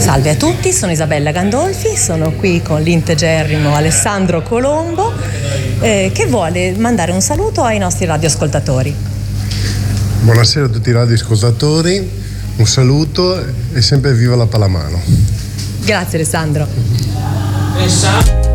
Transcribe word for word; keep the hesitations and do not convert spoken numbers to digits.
Salve a tutti, sono Isabella Gandolfi, sono qui con l'integerrimo Alessandro Colombo eh, che vuole mandare un saluto ai nostri radioascoltatori. Buonasera a tutti i radioascoltatori, un saluto e sempre viva la pallamano. Grazie Alessandro.